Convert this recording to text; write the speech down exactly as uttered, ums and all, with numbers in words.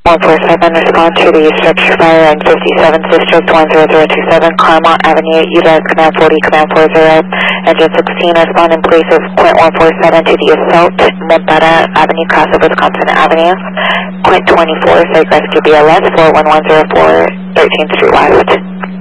one four seven, respond to the structure fire in fifty-seventh District, one zero zero two seven, Claremont Avenue, utilize command forty, command four zero, engine sixteen, respond in place of Quint one four seven to the assault, Montana Avenue, Casa, Wisconsin Avenue, Quint twenty-four, site rescue B L S four one one zero four, thirteenth Street West.